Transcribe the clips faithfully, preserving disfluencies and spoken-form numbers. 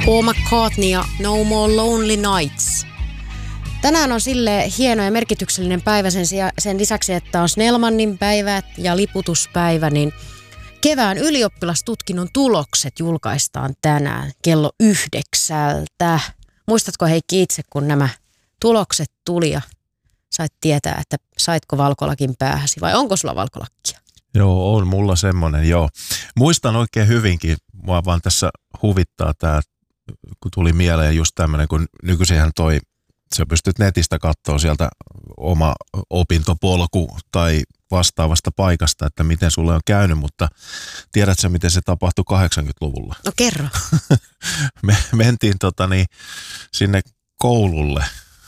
Paul McCartney ja No More Lonely Nights. Tänään on sille hieno ja merkityksellinen päivä sen, sen lisäksi, että on Snellmanin päivä ja liputuspäivä, niin kevään ylioppilastutkinnon tulokset julkaistaan tänään kello yhdeksältä. Muistatko Heikki itse, kun nämä tulokset tuli ja sait tietää, että saitko valkolakin päähäsi vai onko sulla valkolakkia? Joo, on mulla semmoinen, joo. Muistan oikein hyvinkin, mua vaan tässä huvittaa tämä, kun tuli mieleen just tämmöinen, kun nykyisinhän toi, sä pystyt netistä katsoa sieltä oma opintopolku tai vastaavasta paikasta, että miten sulle on käynyt, mutta tiedätkö miten se tapahtui kahdeksankymmentäluvulla? No kerro. Me mentiin tota niin, sinne koululle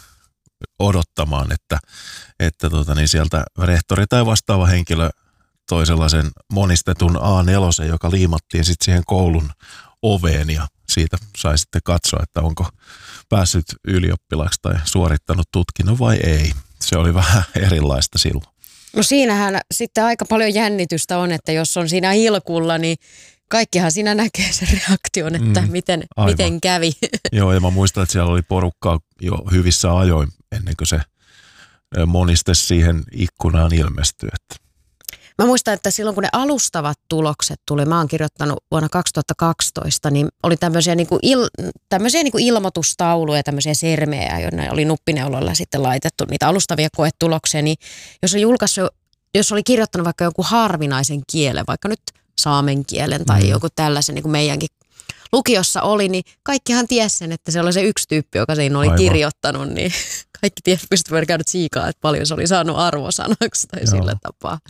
odottamaan, että, että tota niin, sieltä rehtori tai vastaava henkilö toi sellaisen monistetun A neljä, joka liimattiin sitten siihen koulun oveen ja siitä sai sitten katsoa, että onko päässyt ylioppilaksi tai suorittanut tutkinnon vai ei. Se oli vähän erilaista silloin. No siinähän sitten aika paljon jännitystä on, että jos on siinä hilkulla, niin kaikkihan siinä näkee sen reaktion, että mm, miten, miten kävi. Joo, ja mä muistan, että siellä oli porukkaa jo hyvissä ajoin ennen kuin se moniste siihen ikkunaan ilmestyi. Mä muistan, että silloin kun ne alustavat tulokset tuli, mä oon kirjoittanut vuonna kaksituhattakaksitoista, niin oli tämmöisiä, niinku il, tämmöisiä niinku ilmoitustauluja, tämmöisiä sermejä, joiden oli nuppineulolla sitten laitettu niitä alustavia koetuloksia, niin jos on julkaissut, jos oli kirjoittanut vaikka jonkun harvinaisen kielen, vaikka nyt saamen kielen tai mm. joku tällaisen, niin kuin meidänkin lukiossa oli, niin kaikkihan tiesi sen, että se oli se yksi tyyppi, joka siinä oli Aivan. kirjoittanut, niin kaikki tiesi, pystyivät käydä tsiikaa, että paljon se oli saanut arvosanaksi tai Joo. sillä tapaa.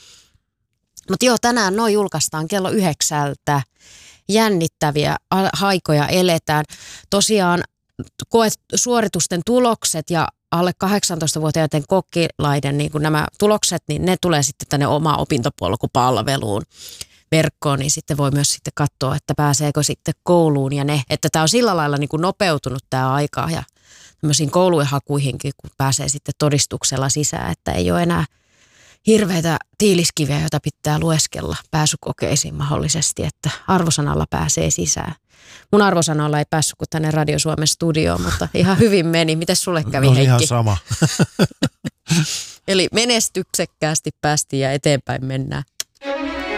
Mutta joo, tänään noin julkaistaan kello yhdeksältä. Jännittäviä haikoja eletään. Tosiaan koet, suoritusten tulokset ja alle kahdeksantoistavuotiaiden kokkilaiden niin kun nämä tulokset, niin ne tulee sitten tänne oma opintopolkupalveluun verkkoon, niin sitten voi myös sitten katsoa, että pääseekö sitten kouluun ja ne. Että tämä on sillä lailla niin kuin nopeutunut tämä aika ja tämmöisiin koulujen hakuihinkin, kun pääsee sitten todistuksella sisään, että ei ole enää hirveitä tiiliskiviä, joita pitää lueskella pääsykokeisiin mahdollisesti, että arvosanalla pääsee sisään. Mun arvosanalla ei päässyt kuin tänne Radio Suomen studioon, mutta ihan hyvin meni. Mites sulle kävi, no, Heikki? Ihan sama. Eli menestyksekkäästi päästiin ja eteenpäin mennään.